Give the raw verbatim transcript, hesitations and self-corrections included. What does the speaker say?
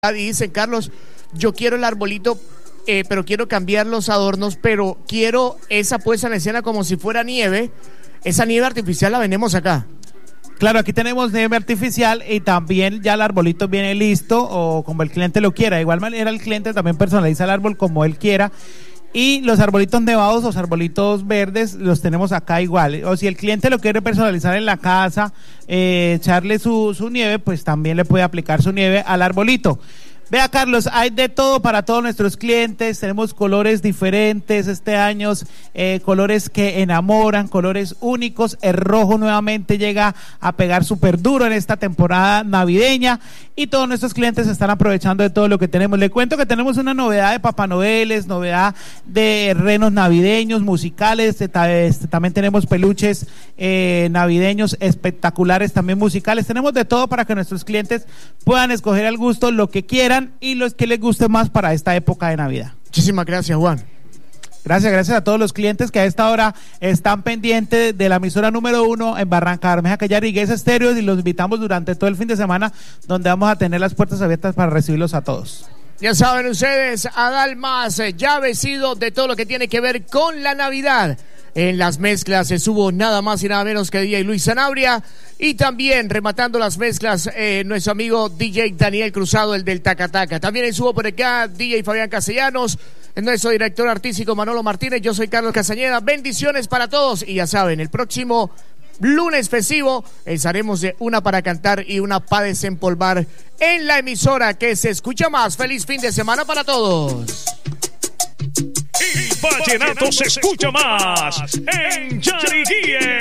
Dicen, Carlos, yo quiero el arbolito, eh, pero quiero cambiar los adornos, pero quiero esa puesta en escena como si fuera nieve. Esa nieve artificial la vendemos acá. Claro, aquí tenemos nieve artificial y también ya el arbolito viene listo o como el cliente lo quiera. De igual manera el cliente también personaliza el árbol como él quiera. Y los arbolitos nevados, los arbolitos verdes, los tenemos acá igual. O si el cliente lo quiere personalizar en la casa, eh, echarle su, su nieve, pues también le puede aplicar su nieve al arbolito. Vea, Carlos, hay de todo para todos nuestros clientes, tenemos colores diferentes este año, eh, colores que enamoran, colores únicos. El rojo nuevamente llega a pegar súper duro en esta temporada navideña y todos nuestros clientes están aprovechando de todo lo que tenemos. Le cuento que tenemos una novedad de Papá Noeles, novedad de renos navideños, musicales, este, también tenemos peluches eh, navideños espectaculares, también musicales. Tenemos de todo para que nuestros clientes puedan escoger al gusto lo que quieran y los que les guste más para esta época de Navidad. Muchísimas gracias, Juan. Gracias, gracias a todos los clientes que a esta hora están pendientes de la emisora número uno en Barranca Bermeja, que ya Rigues Estéreo, y los invitamos durante todo el fin de semana, donde vamos a tener las puertas abiertas para recibirlos a todos. Ya saben ustedes, Adal Más, ya vestido de todo lo que tiene que ver con la Navidad. En las mezclas se subo nada más y nada menos que D J Luis Sanabria, y también rematando las mezclas eh, nuestro amigo D J Daniel Cruzado, el del Tacataca. También estuvo por acá D J Fabián Castellanos, nuestro director artístico Manolo Martínez. Yo soy Carlos Castañeda. Bendiciones para todos y ya saben, el próximo lunes festivo estaremos de una para cantar y una para desempolvar en la emisora que se escucha más. Feliz fin de semana para todos. El vallenato se escucha más en Yariquíe.